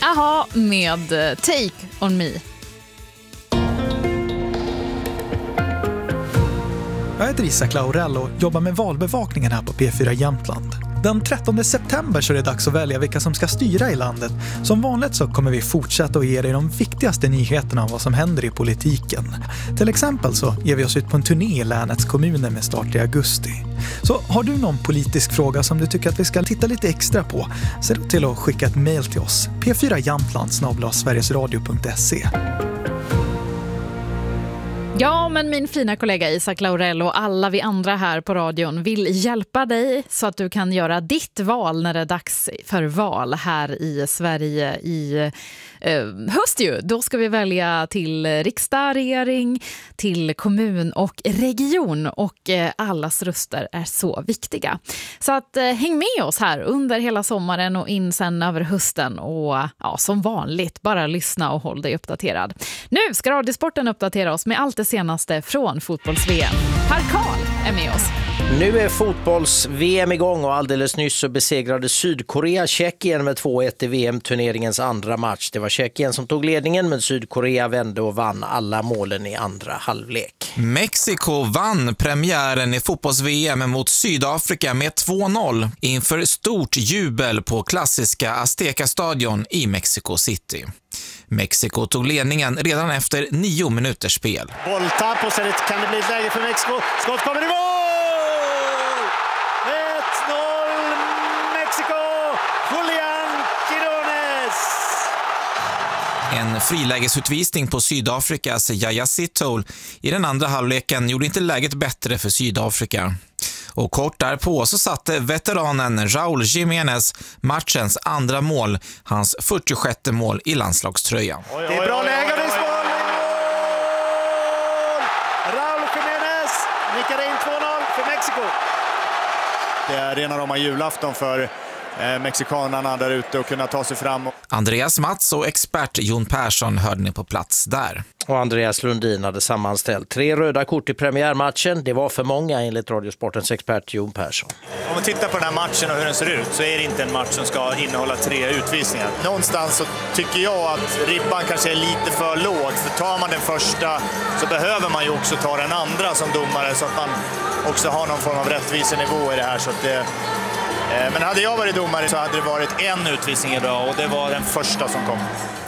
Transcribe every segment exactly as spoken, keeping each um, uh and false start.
Aha med Take On Me. Jag heter Isak Laurell och jobbar med valbevakningen här på P fyra Jämtland. Den trettonde september så är det dags att välja vilka som ska styra i landet. Som vanligt så kommer vi fortsätta att ge dig de viktigaste nyheterna om vad som händer i politiken. Till exempel så ger vi oss ut på en turné i länets kommuner med start i augusti. Så har du någon politisk fråga som du tycker att vi ska titta lite extra på, se då till att skicka ett mejl till oss. p fyra jämtland snabel-a sverigesradio punkt se. Ja, men min fina kollega Isak Laurell och alla vi andra här på radion vill hjälpa dig så att du kan göra ditt val när det är dags för val här i Sverige i eh, höst ju. Då ska vi välja till riksdag, regering, till kommun och region och eh, allas röster är så viktiga. Så att eh, häng med oss här under hela sommaren och in sen över hösten och ja, som vanligt bara lyssna och håll dig uppdaterad. Nu ska Radiosporten uppdatera oss med allt det senaste från fotbolls-V M. Per Karl är med oss. Nu är fotbolls-V M igång och alldeles nyss så besegrade Sydkorea Tjeckien med två ett i V M-turneringens andra match. Det var Tjeckien som tog ledningen men Sydkorea vände och vann alla målen i andra halvlek. Mexiko vann premiären i fotbolls-V M mot Sydafrika med två noll inför stort jubel på klassiska Azteca-stadion i Mexico City. Mexiko tog ledningen redan efter nio minuters spel. Bolltapp och sen kan det bli ett läge för Mexiko. Skott kommer i mål! ett noll Mexiko! Julián Quirones! En frilägesutvisning på Sydafrikas Yaya Sithole i den andra halvleken gjorde inte läget bättre för Sydafrika. Och kort därpå så satte veteranen Raúl Jiménez matchens andra mål, hans fyrtiosjätte mål i landslagströjan. Oj, oj, det är bra läge och det är mål! Raúl Jiménez nickar in två noll för Mexiko. Det är rena rama julafton för eh, mexikanerna där ute och kunna ta sig fram. Andreas Mats och expert Jon Persson hörde ni på plats där. Och Andreas Lundin hade sammanställt tre röda kort i premiärmatchen. Det var för många enligt Radiosportens expert Jon Persson. Om man tittar på den här matchen och hur den ser ut så är det inte en match som ska innehålla tre utvisningar. Någonstans så tycker jag att ribban kanske är lite för låg. För tar man den första så behöver man ju också ta den andra som domare så att man också har någon form av rättvisenivå i det här. Så att det, men hade jag varit domare så hade det varit en utvisning idag och det var den första som kom.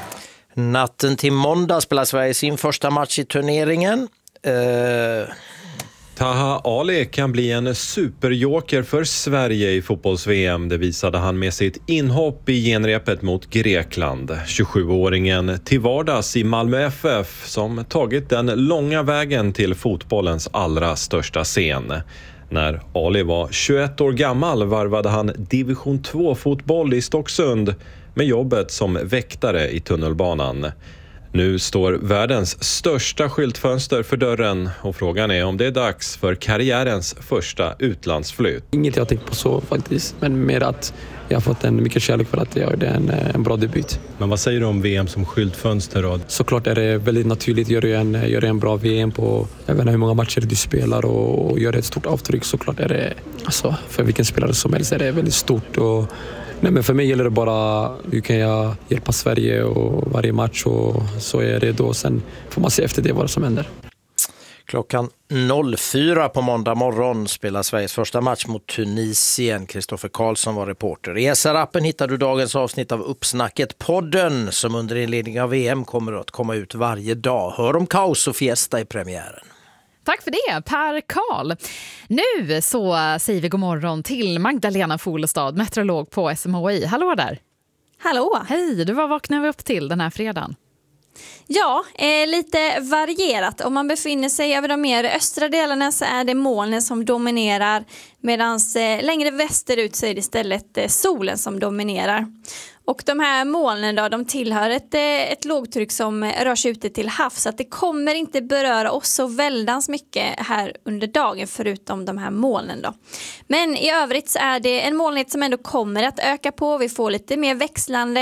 Natten till måndag spelar Sverige sin första match i turneringen. Uh... Taha Ali kan bli en superjoker för Sverige i fotbolls-V M. Det visade han med sitt inhopp i genrepet mot Grekland. tjugosjuåringen till vardags i Malmö F F som tagit den långa vägen till fotbollens allra största scen. När Ali var tjugoett år gammal varvade han division två-fotboll i Stocksund med jobbet som väktare i tunnelbanan. Nu står världens största skyltfönster för dörren och frågan är om det är dags för karriärens första utlandsflytt. Inget jag tänkt på så faktiskt, men mer att jag har fått en mycket kärlek för att jag gjorde en, en bra debut. Men vad säger du om V M som skyltfönster då? Såklart är det väldigt naturligt. Gör du en, gör du en bra V M på jag vet inte hur många matcher du spelar och, och gör ett stort avtryck, såklart är det, alltså, för vilken spelare som helst är det väldigt stort. Och nej, men för mig gäller det bara hur kan jag hjälpa Sverige och varje match och så är det då. Sen får man se efter det vad som händer. Klockan fyra på måndag morgon spelar Sveriges första match mot Tunisien. Kristoffer Karlsson var reporter. I S R-appen hittar du dagens avsnitt av Uppsnacket-podden som under inledning av V M kommer att komma ut varje dag. Hör om kaos och fiesta i premiären. Tack för det, Per Karl. Nu så säger vi god morgon till Magdalena Folestad, meteorolog på S M H I. Hallå där! Hallå! Hej, du var vaknar vi upp till den här fredagen? Ja, eh, lite varierat. Om man befinner sig över de mer östra delarna så är det molnen som dominerar. Medan eh, längre västerut så är det istället eh, solen som dominerar. Och de här molnen då, de tillhör ett, ett lågtryck som rör sig ute till havs. Så att det kommer inte beröra oss så väldans mycket här under dagen förutom de här molnen då. Men i övrigt så är det en molnighet som ändå kommer att öka på. Vi får lite mer växlande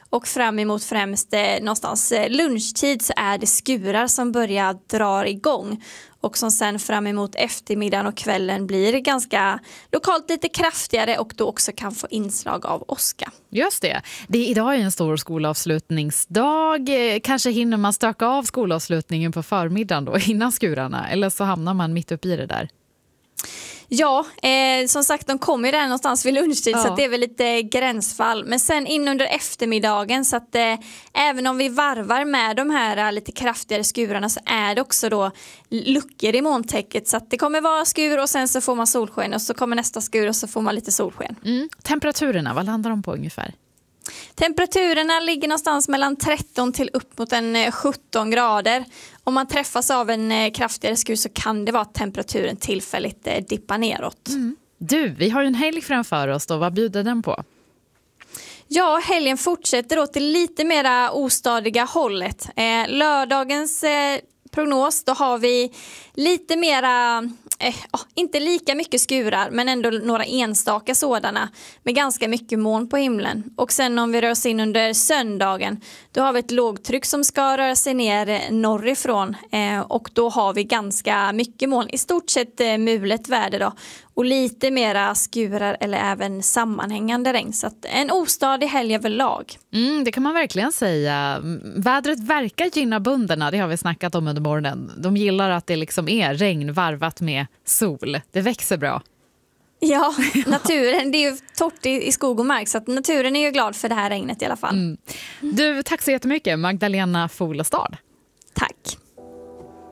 och fram emot främst eh, någonstans eh, lunchtid så är det skurar som börjar dra igång. Och som sen fram emot eftermiddagen och kvällen blir ganska lokalt lite kraftigare och då också kan få inslag av åska. Just det. Det är idag är en stor skolavslutningsdag. Kanske hinner man stöka av skolavslutningen på förmiddagen då innan skurarna. Eller så hamnar man mitt uppe i det där. Ja, eh, som sagt de kommer ju där någonstans vid lunchtid ja. så att det är väl lite gränsfall. Men sen in under eftermiddagen så att eh, även om vi varvar med de här eh, lite kraftigare skurarna så är det också då luckor i molntäcket. Så att det kommer vara skur och sen så får man solsken och så kommer nästa skur och så får man lite solsken. Mm. Temperaturerna, vad landar de på ungefär? Temperaturerna ligger någonstans mellan tretton till upp mot en sjutton grader. Om man träffas av en kraftigare skur så kan det vara att temperaturen tillfälligt dippar neråt. Mm. Du, vi har ju en helg framför oss då. Vad bjuder den på? Ja, helgen fortsätter då till lite mera ostadiga hållet. Eh, lördagens eh, prognos, då har vi lite mera... Eh, oh, inte lika mycket skurar men ändå några enstaka sådana med ganska mycket moln på himlen. Och sen om vi rör oss in under söndagen då har vi ett lågtryck som ska röra sig ner norrifrån eh, och då har vi ganska mycket moln. I stort sett eh, mulet väder då och lite mera skurar eller även sammanhängande regn. Så att en ostadig helg överlag. Mm, det kan man verkligen säga. Vädret verkar gynna bönderna, det har vi snackat om under morgonen. De gillar att det liksom är regn varvat med sol. Det växer bra. Ja, naturen, det är ju torrt i, i skog och mark så att naturen är ju glad för det här regnet i alla fall. Mm. Du, tack så jättemycket Magdalena Folestad. Tack.